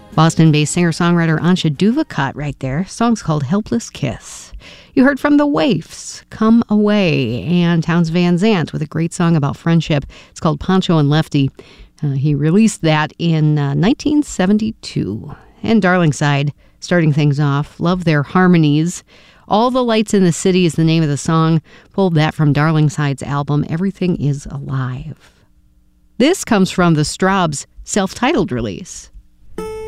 Boston-based singer-songwriter Ansha Duvakot right there. Song's called Helpless Kiss. You heard from The Waifs, Come Away, and Townes Van Zandt with a great song about friendship. It's called Poncho and Lefty. He released that in 1972. And Darlingside, starting things off. Love their harmonies. All the Lights in the City is the name of the song. Pulled that from Darlingside's album, Everything is Alive. This comes from the Straubs' self-titled release.